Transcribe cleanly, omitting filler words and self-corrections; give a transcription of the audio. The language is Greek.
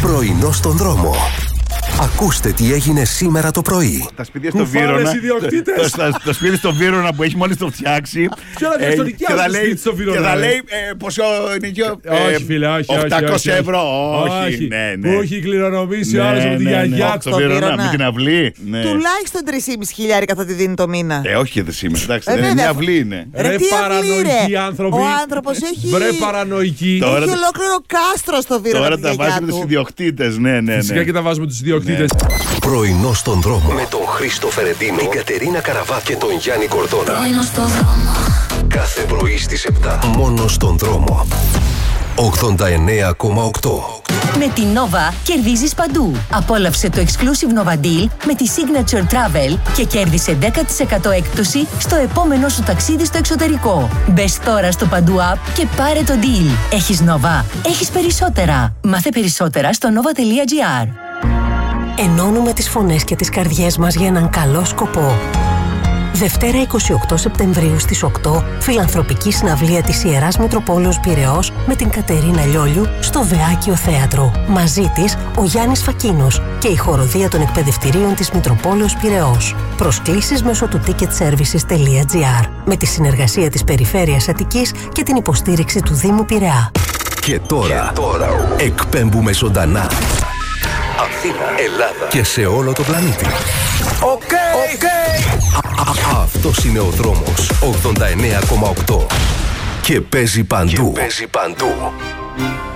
Πρωινό στον δρόμο. Ακούστε τι έγινε σήμερα το πρωί. Τα σπίτια στο Βύρωνα. Το σπίτι στο Βύρωνα που έχει μόλις το φτιάξει. Ποιο να διαστολικιάζει το σπίτι στο Βύρωνα. Και θα λέει πόσο ενοικείο. Όχι, φίλε, όχι. 800 ευρώ. Όχι, ναι. Που έχει κληρονομήσει ο άλλος από τη γιαγιά του. Στο Βύρωνα, με την αυλή. Τουλάχιστον 3.500 θα τη δίνει το μήνα. Όχι, δεν σήμερα. Εντάξει, δεν είναι μια αυλή είναι. Ρε παρανοϊκοί άνθρωποι. Ο άνθρωπος έχει. Βρε παρανοϊκοί. Έχει ολόκληρο κάστρο στο Βύρωνα. Τώρα τα βάζουμε τους ιδιοκτήτες. Ναι. Φυσικά και τα βάζουμε τους ιδιοκτήτες. Πρωινό στον δρόμο. Με τον Χρήστο Φερεντίνο, την Κατερίνα Καραβά και τον Γιάννη Κορδόνα. Πρωινό στον δρόμο. Κάθε πρωί στις 7. Μόνο στον δρόμο. 89,8. Με την Nova κερδίζεις παντού. Απόλαυσε το Exclusive Nova Deal με τη Signature Travel και κέρδισε 10% έκπτωση στο επόμενο σου ταξίδι στο εξωτερικό. Μπες τώρα στο Παντού App και πάρε το deal. Έχεις Nova, έχεις περισσότερα. Μάθε περισσότερα στο nova.gr. Ενώνουμε τις φωνές και τις καρδιές μας για έναν καλό σκοπό. Δευτέρα 28 Σεπτεμβρίου στις 8, φιλανθρωπική συναυλία της Ιεράς Μητροπόλεως Πειραιώς με την Κατερίνα Λιόλιου στο Βεάκιο Θέατρο. Μαζί της ο Γιάννης Φακίνος και η χοροδία των εκπαιδευτηρίων της Μητροπόλεως Πειραιώς. Προσκλήσεις μέσω του ticketservices.gr με τη συνεργασία της Περιφέρειας Αττικής και την υποστήριξη του Δήμου Πειραιά. Και τώρα εκπέμπουμε ζωντανά Αθήνα, Ελλάδα και σε όλο το πλανήτη. Οκ. Αυτός είναι ο δρόμος 89,8 και παίζει παντού.